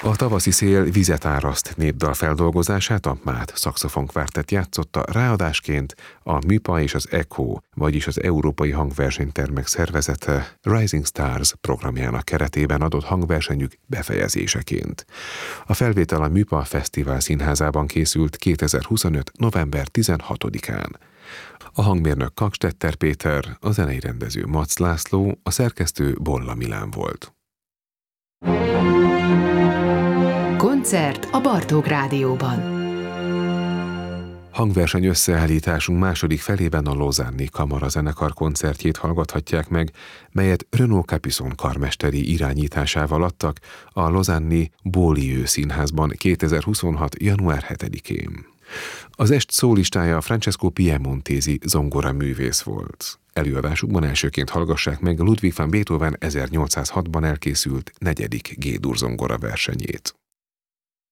A tavaszi szél vizet áraszt népdal feldolgozását a MÁT szaxofonkvártett játszotta, ráadásként a MIPA és az ECHO, vagyis az Európai Hangversenytermek Szervezete Rising Stars programjának keretében adott hangversenyük befejezéseként. A felvétel a MIPA Fesztivál Színházában készült 2025. november 16-án. A hangmérnök Kakstetter Péter, a zenei rendező Mac László, a szerkesztő Bolla Milán volt. Koncert a Bartók Rádióban. Hangverseny összeállításunk második felében a Lausanne-i kamarazenekar koncertjét hallgathatják meg, melyet Renaud Capuçon karmesteri irányításával adtak a Lausanne-i Beaulieu színházban 2026. január 7-én. Az est szólistája Francesco Piemontesi zongoraművész volt. Előadásukban elsőként hallgassák meg Ludwig van Beethoven 1806-ban elkészült 4. G-dur zongora versenyét.